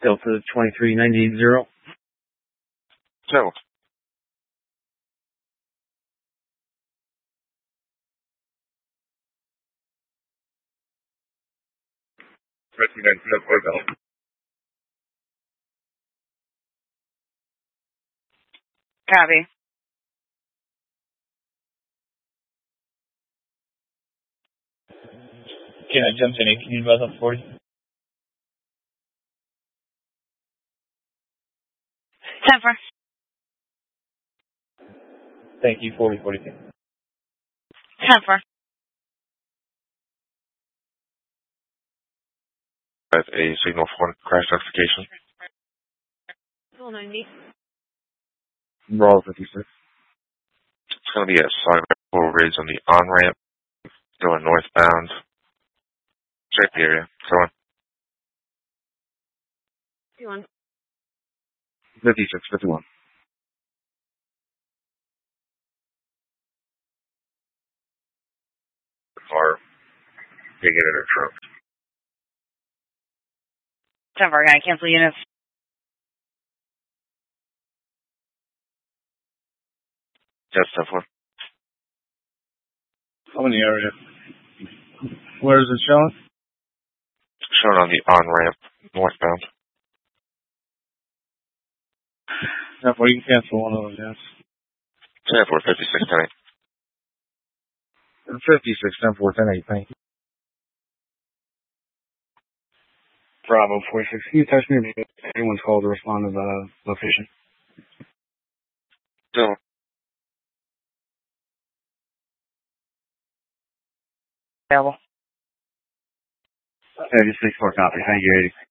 Delta 23980. So, Copy. Can I jump in? Can you advise on 40? 10-4. Thank you, 4042. 10-4. as a signal for crash notification. 90. Raw 56. It's going to be at Sawgrass Ridge on the on-ramp, going northbound. Check the area. Go on. 51. 5651. Car, big in a truck. 10-4. Gonna cancel units. Yes, definitely. I'm in the area. Where is it showing? Shown on the on-ramp, northbound. 10-4, you can cancel one of those, yes. 10-4, 56, 56, 10-4, 10-8, thank you. Bravo 46. Can you touch me if anyone's called to respond to the location? So, Available. 86-4 copy. Thank you, 80.